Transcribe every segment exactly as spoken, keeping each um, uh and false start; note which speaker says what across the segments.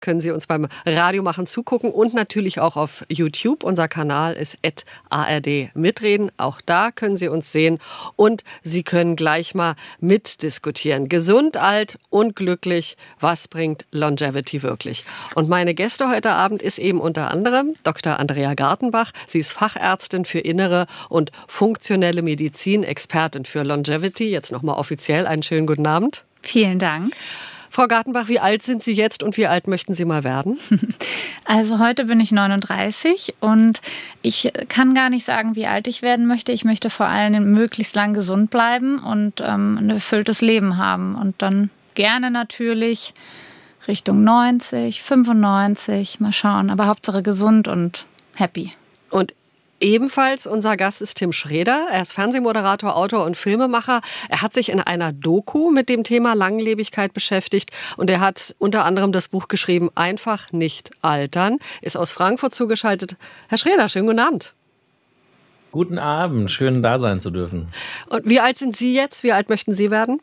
Speaker 1: können Sie uns beim Radiomachen zugucken und natürlich auch auf YouTube. Unser Kanal ist at A R D mitreden. Auch da können Sie uns sehen und Sie können gleich mal mitdiskutieren. Gesund, alt und glücklich, was bringt Longevity wirklich? Und meine Gäste heute Abend ist eben unter anderem Doktor Andrea Gartenbach. Sie ist Fachärztin für Innere und funktionelle Medizin, Expertin für Longevity. Jetzt nochmal offiziell einen schönen guten Abend.
Speaker 2: Vielen Dank.
Speaker 1: Frau Gartenbach, wie alt sind Sie jetzt und wie alt möchten Sie mal werden?
Speaker 2: Also heute bin ich neununddreißig und ich kann gar nicht sagen, wie alt ich werden möchte. Ich möchte vor allem möglichst lang gesund bleiben und ähm, ein erfülltes Leben haben. Und dann gerne natürlich Richtung neunzig, fünfundneunzig, mal schauen. Aber Hauptsache gesund und happy.
Speaker 1: Und ebenfalls unser Gast ist Tim Schreeder. Er ist Fernsehmoderator, Autor und Filmemacher. Er hat sich in einer Doku mit dem Thema Langlebigkeit beschäftigt und er hat unter anderem das Buch geschrieben, Einfach nicht altern. Ist aus Frankfurt zugeschaltet. Herr Schreeder, schönen guten Abend.
Speaker 3: Guten Abend, schön da sein zu dürfen.
Speaker 1: Und wie alt sind Sie jetzt? Wie alt möchten Sie werden?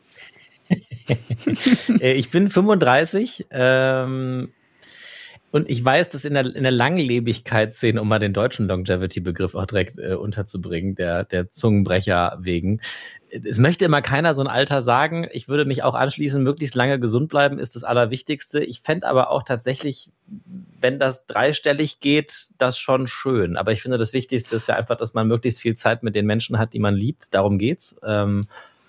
Speaker 3: Ich bin fünfunddreißig. Ähm Und ich weiß, dass in der, in der Langlebigkeitsszene, um mal den deutschen Longevity-Begriff auch direkt äh, unterzubringen, der, der Zungenbrecher wegen, es möchte immer keiner so ein Alter sagen. Ich würde mich auch anschließen, möglichst lange gesund bleiben ist das Allerwichtigste. Ich fände aber auch tatsächlich, wenn das dreistellig geht, das schon schön. Aber ich finde, das Wichtigste ist ja einfach, dass man möglichst viel Zeit mit den Menschen hat, die man liebt. Darum geht's. Ähm,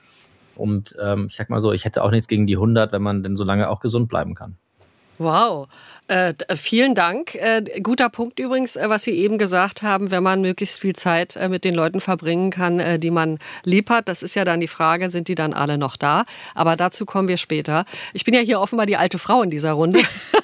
Speaker 3: und ähm, ich sag mal so, ich hätte auch nichts gegen die hundert, wenn man denn so lange auch gesund bleiben kann.
Speaker 1: Wow, äh, vielen Dank. Äh, guter Punkt übrigens, äh, was Sie eben gesagt haben, wenn man möglichst viel Zeit äh, mit den Leuten verbringen kann, äh, die man lieb hat. Das ist ja dann die Frage, sind die dann alle noch da? Aber dazu kommen wir später. Ich bin ja hier offenbar die alte Frau in dieser Runde.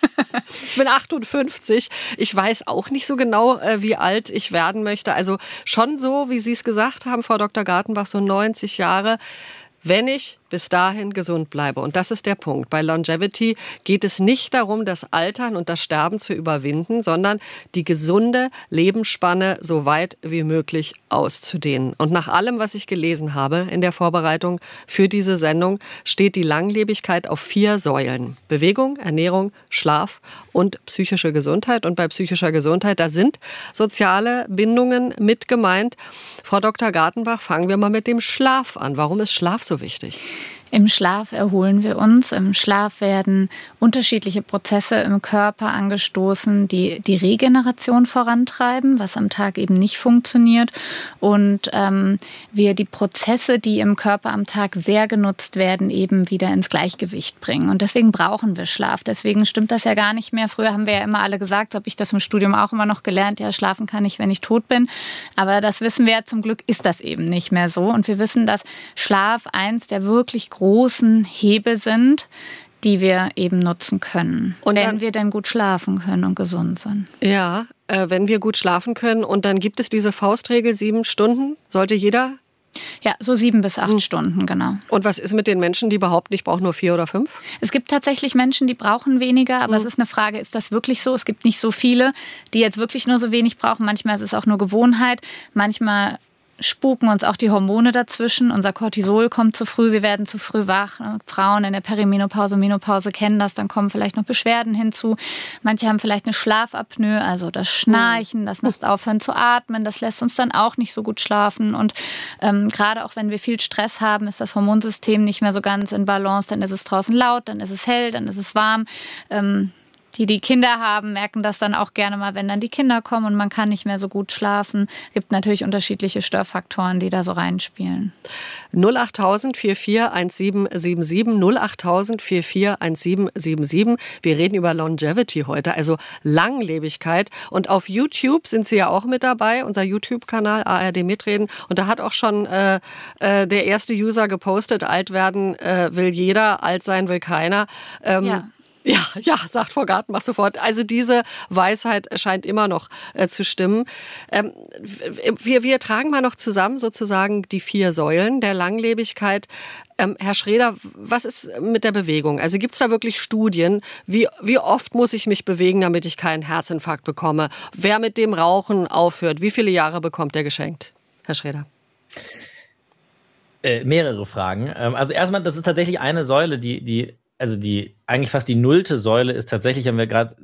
Speaker 1: Ich bin achtundfünfzig. Ich weiß auch nicht so genau, äh, wie alt ich werden möchte. Also schon so, wie Sie es gesagt haben, Frau Doktor Gartenbach, so neunzig Jahre. Wenn ich bis dahin gesund bleibe. Und das ist der Punkt. Bei Longevity geht es nicht darum, das Altern und das Sterben zu überwinden, sondern die gesunde Lebensspanne so weit wie möglich auszudehnen. Und nach allem, was ich gelesen habe in der Vorbereitung für diese Sendung, steht die Langlebigkeit auf vier Säulen. Bewegung, Ernährung, Schlaf und psychische Gesundheit. Und bei psychischer Gesundheit, da sind soziale Bindungen mit gemeint. Frau Doktor Gartenbach, fangen wir mal mit dem Schlaf an. Warum ist Schlaf so wichtig?
Speaker 2: Im Schlaf erholen wir uns. Im Schlaf werden unterschiedliche Prozesse im Körper angestoßen, die die Regeneration vorantreiben, was am Tag eben nicht funktioniert. Und ähm, wir die Prozesse, die im Körper am Tag sehr genutzt werden, eben wieder ins Gleichgewicht bringen. Und deswegen brauchen wir Schlaf. Deswegen stimmt das ja gar nicht mehr. Früher haben wir ja immer alle gesagt, so habe ich das im Studium auch immer noch gelernt, ja, schlafen kann ich, wenn ich tot bin. Aber das wissen wir ja zum Glück, ist das eben nicht mehr so. Und wir wissen, dass Schlaf eins der wirklich großen Hebel sind, die wir eben nutzen können, und wenn dann, wir denn gut schlafen können und gesund sind.
Speaker 1: Ja, äh, wenn wir gut schlafen können. Und dann gibt es diese Faustregel, sieben Stunden, sollte jeder?
Speaker 2: Ja, so sieben bis acht hm. Stunden, genau.
Speaker 1: Und was ist mit den Menschen, die behaupten, ich brauche nur vier oder fünf?
Speaker 2: Es gibt tatsächlich Menschen, die brauchen weniger, aber hm. es ist eine Frage, ist das wirklich so? Es gibt nicht so viele, die jetzt wirklich nur so wenig brauchen. Manchmal ist es auch nur Gewohnheit, manchmal spuken uns auch die Hormone dazwischen. Unser Cortisol kommt zu früh, wir werden zu früh wach. Frauen in der Perimenopause, Menopause kennen das, dann kommen vielleicht noch Beschwerden hinzu. Manche haben vielleicht eine Schlafapnoe, also das Schnarchen, das nachts aufhören zu atmen, das lässt uns dann auch nicht so gut schlafen. Und ähm, gerade auch wenn wir viel Stress haben, ist das Hormonsystem nicht mehr so ganz in Balance. Dann ist es draußen laut, dann ist es hell, dann ist es warm. Ähm, Die, die Kinder haben, merken das dann auch gerne mal, wenn dann die Kinder kommen und man kann nicht mehr so gut schlafen. Es gibt natürlich unterschiedliche Störfaktoren, die da so reinspielen.
Speaker 1: null acht tausend vierundvierzig siebzehn siebenundsiebzig, null acht tausend vierundvierzig siebzehn siebenundsiebzig. Wir reden über Longevity heute, also Langlebigkeit. Und auf YouTube sind Sie ja auch mit dabei, unser YouTube-Kanal A R D Mitreden. Und da hat auch schon äh, äh, der erste User gepostet, alt werden äh, will jeder, alt sein will keiner. Ähm,
Speaker 2: ja.
Speaker 1: Ja, ja, sagt Frau Gartenbach sofort. Also diese Weisheit scheint immer noch äh, zu stimmen. Ähm, wir, wir tragen mal noch zusammen sozusagen die vier Säulen der Langlebigkeit. Ähm, Herr Schreeder, was ist mit der Bewegung? Also gibt es da wirklich Studien? Wie, wie oft muss ich mich bewegen, damit ich keinen Herzinfarkt bekomme? Wer mit dem Rauchen aufhört, wie viele Jahre bekommt er geschenkt? Herr Schreeder.
Speaker 3: Äh, mehrere Fragen. Ähm, also erstmal, das ist tatsächlich eine Säule, die, die also die eigentlich fast die nullte Säule ist tatsächlich, haben wir gerade